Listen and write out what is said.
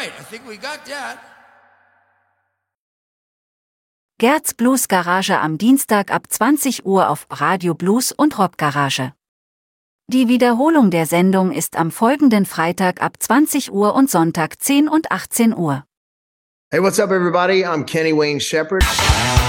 right, I think we got that. Gerds Blues Garage am Dienstag ab 20 Uhr auf Radio Blues und Rock Garage. Die Wiederholung der Sendung ist am folgenden Freitag ab 20 Uhr und Sonntag 10 und 18 Uhr. Hey, what's up, everybody? I'm Kenny Wayne Shepherd.